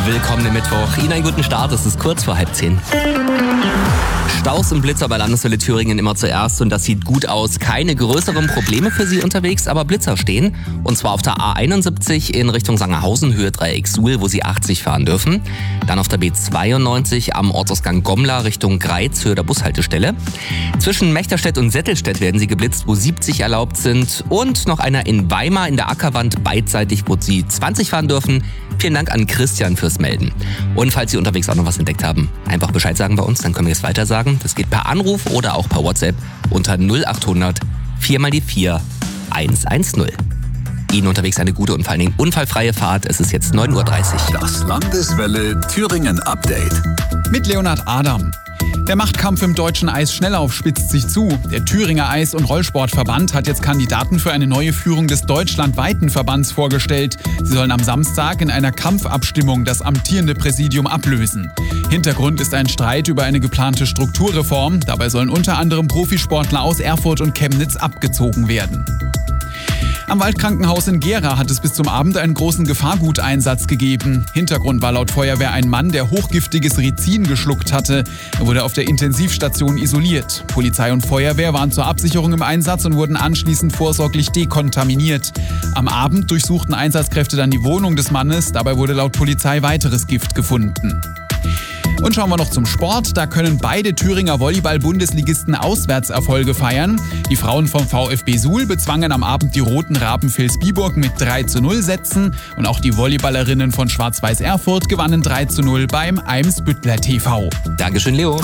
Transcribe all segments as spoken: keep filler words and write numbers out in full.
Willkommen im Mittwoch. Ihnen einen guten Start, es ist kurz vor halb zehn. Staus und Blitzer bei Landeswelle Thüringen immer zuerst und das sieht gut aus. Keine größeren Probleme für Sie unterwegs, aber Blitzer stehen. Und zwar auf der A einundsiebzig in Richtung Sangerhausen, Höhe Dreieck Suhl, wo Sie achtzig fahren dürfen. Dann auf der B zweiundneunzig am Ortsausgang Gommla Richtung Greiz, Höhe der Bushaltestelle. Zwischen Mechterstedt und Settelstedt werden Sie geblitzt, wo siebzig erlaubt sind. Und noch einer in Weimar in der Ackerwand beidseitig, wo Sie zwanzig fahren dürfen. Vielen Dank an Christian fürs Melden. Und falls Sie unterwegs auch noch was entdeckt haben, einfach Bescheid sagen bei uns, dann können wir es weiter sagen. Das geht per Anruf oder auch per WhatsApp unter null achthundert vier mal die vier hundertzehn. Ihnen unterwegs eine gute und vor allen Dingen unfallfreie Fahrt. Es ist jetzt neun Uhr dreißig. Das Landeswelle Thüringen Update. Mit Leonhard Adam. Der Machtkampf im deutschen Eisschnelllauf spitzt sich zu. Der Thüringer Eis- und Rollsportverband hat jetzt Kandidaten für eine neue Führung des deutschlandweiten Verbands vorgestellt. Sie sollen am Samstag in einer Kampfabstimmung das amtierende Präsidium ablösen. Hintergrund ist ein Streit über eine geplante Strukturreform. Dabei sollen unter anderem Profisportler aus Erfurt und Chemnitz abgezogen werden. Am Waldkrankenhaus in Gera hat es bis zum Abend einen großen Gefahrguteinsatz gegeben. Hintergrund war laut Feuerwehr ein Mann, der hochgiftiges Rizin geschluckt hatte. Er wurde auf der Intensivstation isoliert. Polizei und Feuerwehr waren zur Absicherung im Einsatz und wurden anschließend vorsorglich dekontaminiert. Am Abend durchsuchten Einsatzkräfte dann die Wohnung des Mannes. Dabei wurde laut Polizei weiteres Gift gefunden. Und schauen wir noch zum Sport. Da können beide Thüringer Volleyball-Bundesligisten Auswärtserfolge feiern. Die Frauen vom VfB Suhl bezwangen am Abend die Roten Raben Vilsbiburg mit drei zu null Sätzen. Und auch die Volleyballerinnen von Schwarz-Weiß Erfurt gewannen drei zu null beim Eimsbüttler T V. Dankeschön, Leo.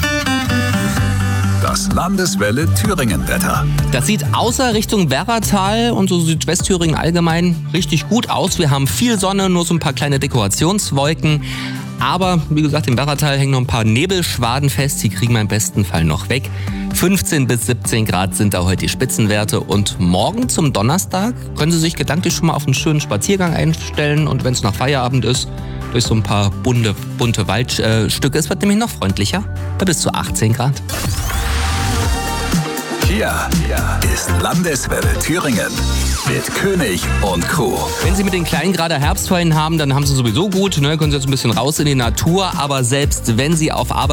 Das Landeswelle Thüringen Wetter. Das sieht außer Richtung Werratal und so Südwestthüringen allgemein richtig gut aus. Wir haben viel Sonne, nur so ein paar kleine Dekorationswolken. Aber wie gesagt, im Werratal hängen noch ein paar Nebelschwaden fest. Die kriegen wir im besten Fall noch weg. fünfzehn bis siebzehn Grad sind da heute die Spitzenwerte. Und morgen zum Donnerstag können Sie sich gedanklich schon mal auf einen schönen Spaziergang einstellen. Und wenn es nach Feierabend ist, durch so ein paar bunte, bunte Waldstücke. Es wird nämlich noch freundlicher bei bis zu achtzehn Grad. Hier ist Landeswelle Thüringen mit König und Crew. Wenn Sie mit den Kleinen gerade Herbstferien haben, dann haben Sie sowieso gut. Ne? Können Sie jetzt ein bisschen raus in die Natur. Aber selbst wenn Sie auf Arbeit